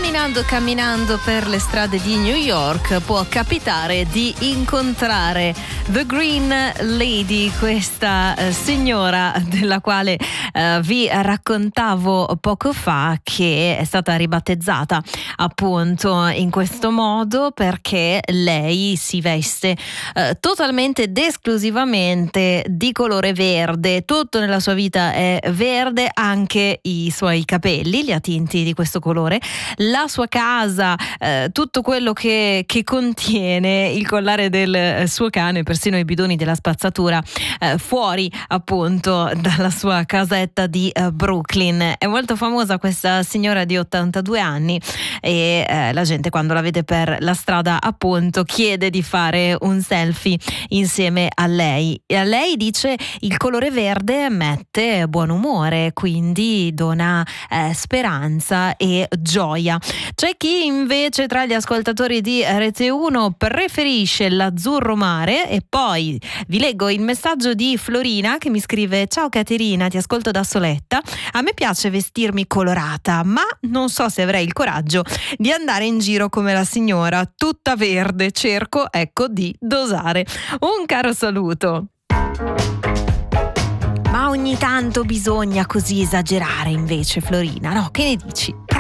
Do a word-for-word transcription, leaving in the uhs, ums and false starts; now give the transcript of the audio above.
Camminando, camminando per le strade di New York può capitare di incontrare The Green Lady, questa eh, signora della quale eh, vi raccontavo poco fa, che è stata ribattezzata appunto in questo modo perché lei si veste eh, totalmente ed esclusivamente di colore verde. Tutto nella sua vita è verde, anche i suoi capelli li ha tinti di questo colore. La sua casa, eh, tutto quello che, che contiene il collare del suo cane, persino i bidoni della spazzatura eh, fuori appunto dalla sua casetta di eh, Brooklyn. È molto famosa questa signora di ottantadue anni e eh, la gente, quando la vede per la strada, appunto chiede di fare un selfie insieme a lei. E a lei dice: il colore verde mette buon umore, quindi dona eh, speranza e gioia. C'è chi invece tra gli ascoltatori di Rete uno preferisce l'azzurro mare. E poi vi leggo il messaggio di Florina che mi scrive: ciao Caterina, ti ascolto da Soletta, a me piace vestirmi colorata, ma non so se avrei il coraggio di andare in giro come la signora tutta verde, cerco ecco di dosare. Un caro saluto. Ma ogni tanto bisogna così esagerare invece, Florina, no? Che ne dici?